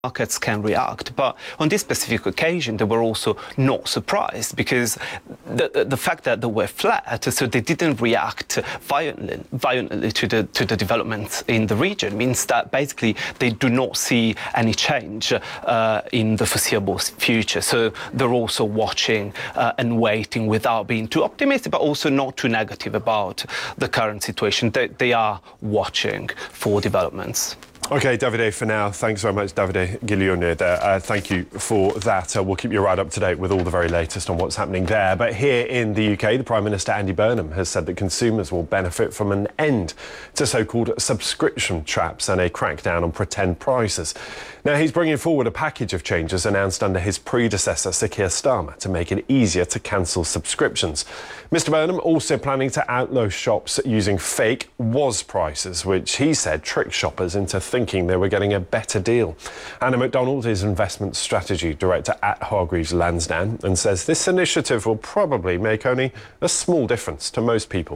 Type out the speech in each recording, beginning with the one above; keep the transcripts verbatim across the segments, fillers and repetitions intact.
markets can react. But on this specific occasion, they were also not surprised because the, the fact that they were flat, so they didn't react violently, violently to the to the developments in the region, means that basically they do not see any change uh, in the foreseeable future. So they're also watching uh, and waiting without being too optimistic, but also not too negative about the current situation. They, they are watching for developments. OK, Davide, for now, thanks very much, Davide Giglione there. Uh, thank you for that. Uh, we'll keep you right up to date with all the very latest on what's happening there. But here in the U K, the Prime Minister, Andy Burnham, has said that consumers will benefit from an end to so-called subscription traps and a crackdown on pretend prices. Now, he's bringing forward a package of changes announced under his predecessor, Sir Keir Starmer, to make it easier to cancel subscriptions. Mister Burnham also planning to outlaw shops using fake W O S prices, which he said tricked shoppers into thinking they were getting a better deal. Anna MacDonald is Investment Strategy Director at Hargreaves Lansdown and says this initiative will probably make only a small difference to most people.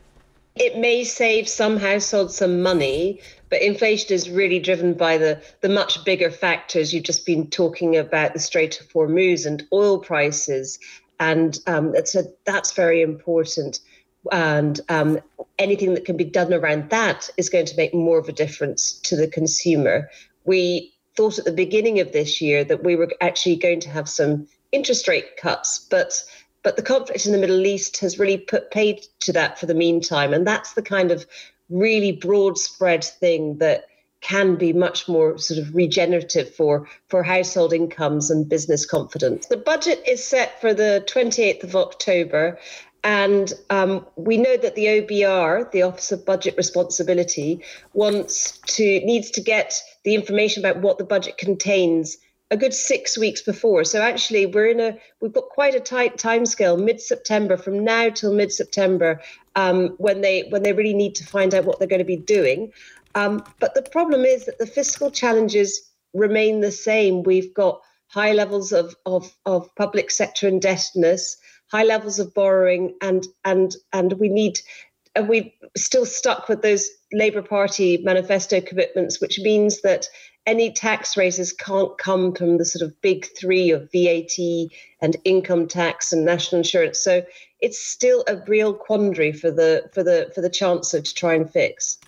It may save some households some money, but inflation is really driven by the, the much bigger factors. You've just been talking about the Strait of Hormuz and oil prices, and um, so that's very important. And um, anything that can be done around that is going to make more of a difference to the consumer. We thought at the beginning of this year that we were actually going to have some interest rate cuts, but but the conflict in the Middle East has really put paid to that for the meantime. And that's the kind of really broad spread thing that can be much more sort of regenerative for, for household incomes and business confidence. The budget is set for the twenty-eighth of October. And um, we know that the O B R, the Office of Budget Responsibility, wants to needs to get the information about what the budget contains a good six weeks before. So actually, we're in a we've got quite a tight timescale, mid-September, from now till mid-September, um, when they when they really need to find out what they're going to be doing. Um, but the problem is that the fiscal challenges remain the same. We've got high levels of of, of public sector indebtedness, high levels of borrowing, and and and we need, and we're still stuck with those Labour Party manifesto commitments, which means that any tax raises can't come from the sort of big three of V A T and income tax and national insurance. So it's still a real quandary for the for the for the Chancellor to try and fix.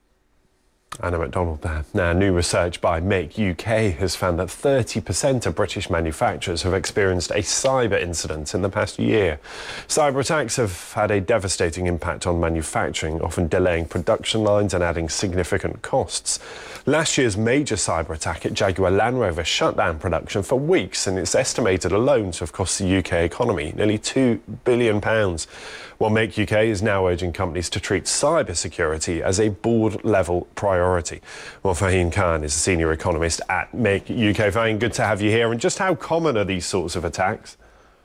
Anna MacDonald there. Now, new research by Make U K has found that thirty percent of British manufacturers have experienced a cyber incident in the past year. Cyber attacks have had a devastating impact on manufacturing, often delaying production lines and adding significant costs. Last year's major cyber attack at Jaguar Land Rover shut down production for weeks, and it's estimated alone to have cost the U K economy nearly two billion pounds. Well, Make U K is now urging companies to treat cybersecurity as a board-level priority. Well, Fahim Khan is a senior economist at Make U K. Fahim, good to have you here. And just how common are these sorts of attacks?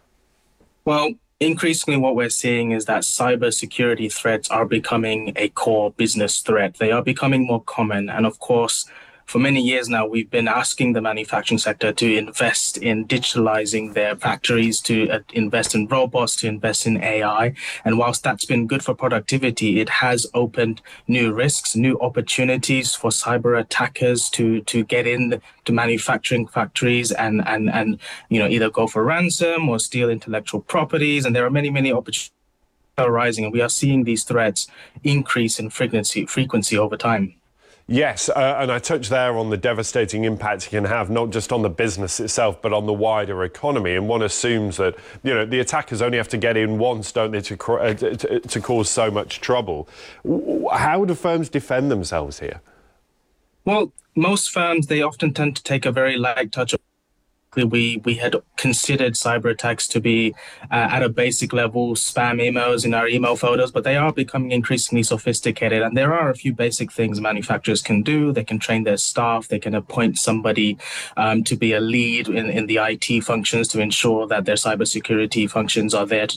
Well, increasingly what we're seeing is that cybersecurity threats are becoming a core business threat. They are becoming more common. And of course, for many years now, we've been asking the manufacturing sector to invest in digitalizing their factories, to uh, invest in robots, to invest in A I. And whilst that's been good for productivity, it has opened new risks, new opportunities for cyber attackers to to get in to manufacturing factories and and and you know either go for ransom or steal intellectual properties. And there are many many opportunities arising, and we are seeing these threats increase in frequency frequency over time. Yes, uh, and I touched there on the devastating impact it can have, not just on the business itself, but on the wider economy. And one assumes that, you know, the attackers only have to get in once, don't they, to, uh, to, to cause so much trouble. How do firms defend themselves here? Well, most firms, they often tend to take a very light touch. We we had considered cyber attacks to be uh, at a basic level, spam emails in our email folders, but they are becoming increasingly sophisticated. And there are a few basic things manufacturers can do. They can train their staff. They can appoint somebody um, to be a lead in, in the I T functions to ensure that their cybersecurity functions are there to